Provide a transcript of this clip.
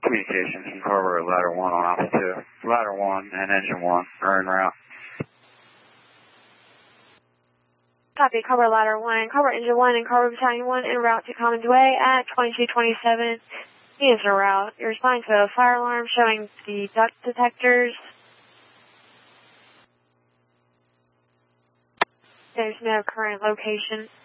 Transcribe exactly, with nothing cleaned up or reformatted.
Communications from Carver, Ladder one on Alpha two. Ladder one and Engine one are en route. Copy, Carver Ladder one, Carver Engine one, and Carver Battalion one en route to Commons Way at twenty-two twenty-seven. He is en route. You're responding to a fire alarm showing the duct detectors. There's no current location.